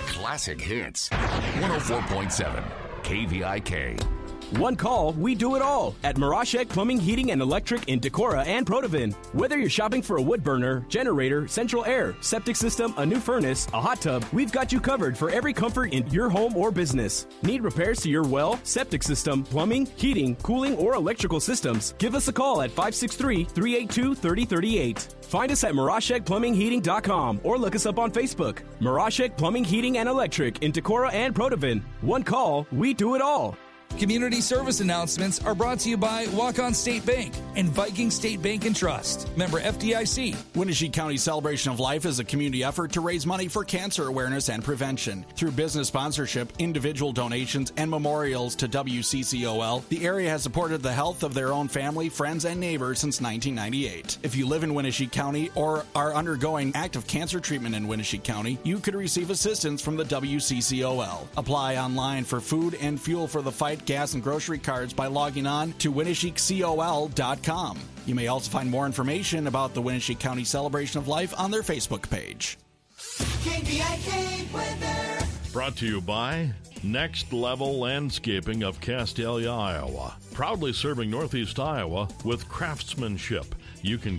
classic hits. 104.7 KVIK. One call, we do it all at Mirashek Plumbing, Heating, and Electric in Decorah and Protivin. Whether you're shopping for a wood burner, generator, central air, septic system, a new furnace, a hot tub, we've got you covered for every comfort in your home or business. Need repairs to your well, septic system, plumbing, heating, cooling, or electrical systems? Give us a call at 563-382-3038. Find us at MirashekPlumbingHeating.com or look us up on Facebook. Mirashek Plumbing, Heating, and Electric in Decorah and Protivin. One call, we do it all. Community service announcements are brought to you by Walk-On State Bank and Viking State Bank and Trust. Member FDIC. Winnebago County Celebration of Life is a community effort to raise money for cancer awareness and prevention. Through business sponsorship, individual donations, and memorials to WCCOL, the area has supported the health of their own family, friends, and neighbors since 1998. If you live in Winnebago County or are undergoing active cancer treatment in Winnebago County, you could receive assistance from the WCCOL. Apply online for food and fuel for the fight, gas, and grocery cards by logging on to WinnebagoCOL.com. You may also find more information about the Winnebago County Celebration of Life on their Facebook page. KVIK weather. Brought to you by Next Level Landscaping of Castalia, Iowa. Proudly serving Northeast Iowa with craftsmanship. You can